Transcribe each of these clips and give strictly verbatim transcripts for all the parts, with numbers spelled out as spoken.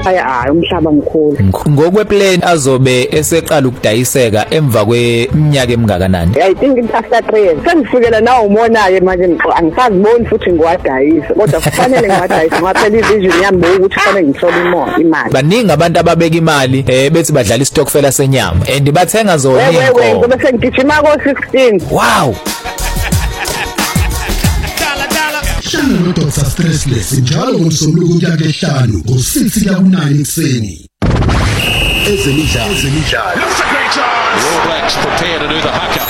hayi umhlaba mkhulu. Ngokweplan azobe eseqala ukudayiseka emva kweminyaka emngakanani? I think it's after three years. Sengifikela nawo umona ke manje angisaziboni futhi ngiwadayisa kodwa kufanele ngiwadayisa ngoba phela ivision yami ukuthi kufanele ngithole imali imali. Baningi abantu ababeka imali eh bethi badlala istokfela senyama and bathenga zona inkomo. Wewe ngoba sengigijima ko sixteen. Wow. Shana no Doctor Stressless njalo ngomsombuluko kuya kehlanu ngo six kuya ku nine ekseni. Ezemidlalo ezemidlalo. All Blacks prepare to do the haka.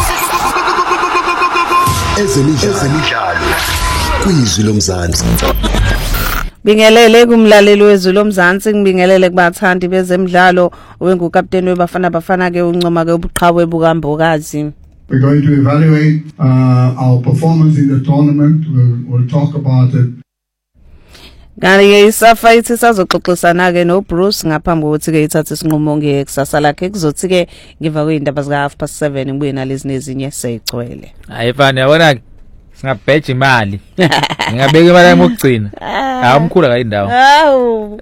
Ezemidlalo ezemidlalo. Kwizwi lomzansi. Bingelele kumlaleli wezwi lomzansi ngibingelele kubathandi bezemidlalo owengukapteni webafana bafana ke uncoma ke ubuqhawe bukambokazi. We're going to evaluate uh, our performance in the tournament. We'll, we'll talk about it. Ngale isafa ithi sazoxoxisana ke no Bruce ngaphambi kokuthi ke ithathe isinqumo ngekusasa lakhe kuzothi ke ngiva kweindaba zika half past seven ngibuye nalezi nezinye seyigcwele. Hayi fana yabona ke singabheja imali. Ngingabeka imali yami ukugcina. Ha umkhulu ka indawo. Hawu.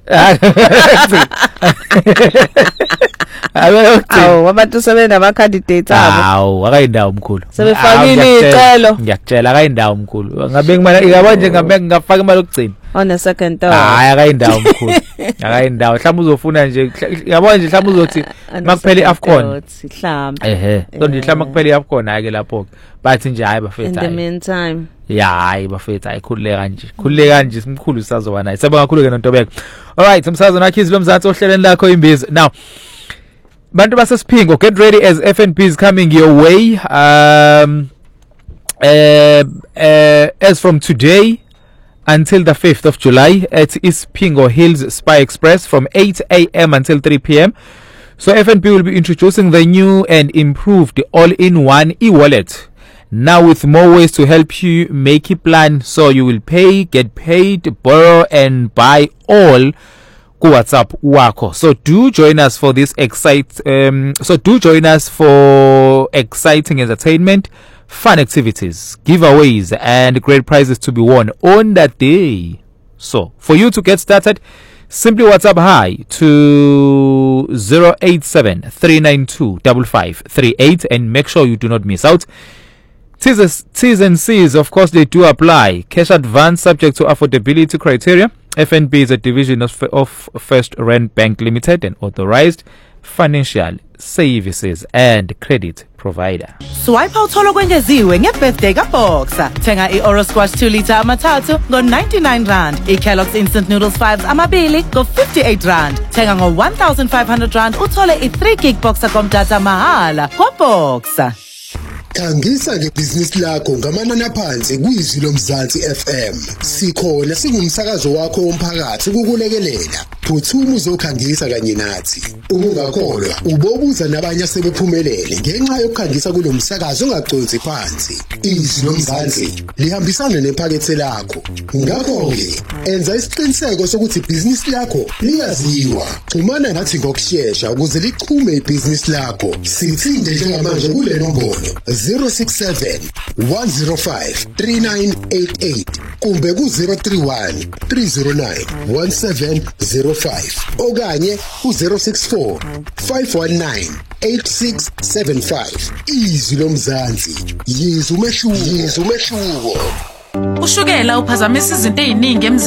Awu abantu sebenza ama candidates abo. Hawu akayindawo umkhulu. Sebefakile icelo. Ngiyakutshela akayindawo umkhulu. Ngabeka imali yabo nje ngabeka ngafaka imali ukugcina. On a second thought. Hayi akayindawo umkhulu. Akayindawo mhlawumbe uzofuna nje yabo nje mhlawumbe uzothi makuphele iAfcon. Mhlawumbe. Ehe. So nje mhlawumbe kuphele iAfcon hayi ke lapho. Bathi nje hayi bafetha. In the meantime. Ya hayi bafetha ayikhulule kanje. Khulule kanje simkhulu sisazoba naye. Seba kakhulu ke noNtobeko. All right, umsakazo nakhizi lomzansi ohlelweni lakho imbizi. Now Bantu basesiphingo, get ready as F N B is coming your way. Um, uh, uh, as from today until the fifth of July at Ispingo Hills Spy Express from eight a m until three p m So F N B will be introducing the new and improved all-in-one e-wallet. Now with more ways to help you make a plan, so you will pay, get paid, borrow and buy all WhatsApp wako. So do join us for this excite um so do join us for exciting entertainment, fun activities, giveaways and great prizes to be won on that day. So for you to get started, simply WhatsApp hi to zero eight seven three nine two five five three eight and make sure you do not miss out. T's, T's and C's, of course, they do apply. Cash advance subject to affordability criteria. F N B is a division of, of First Rand Bank Limited, an authorized financial services and credit provider. Swipe out holo kwengeziwe nge-birthday ka-Boxer. Thenga i-Oro Squash two litre amathathu ngo ninety-nine rand. I-Kellogg's Instant Noodles fives amabili ngo fifty-eight rand. Thenga ngo one thousand five hundred rand uthole i-three gig Boxer komdata mahala kwa-Boxer. Khangisa ngebhizinisi lakho ngamanani aphansi kwizwi lomzansi F M. Sikhona singumsakazo wakho womphakathi ukukulekelela. Phuthuma uzokhangisa kanye nathi. Uma ungakholwa, ubobuza nabanye asebephumelele ngenxa yokukhangisa kulomsakazo ongaconsi phansi. Izwi lomzansi lihambisana nephakethe lakho. Ngakho ke, enza isiqiniseko sokuthi ibhizinisi lakho liyaziwa. Xhumana nathi ngokusheshsha ukuze lichume ibhizinisi lakho. Sithinde njengamanje kule nombolo zero six seven one zero five three nine eight eight kumbe ku zero three one three zero nine one seven zero five okanye ku zero six four five one nine eight six seven five. Izwi lomzansi, yizwe umehluko, yizwe umehluko. Ushukela uphazamisa izinto eziningi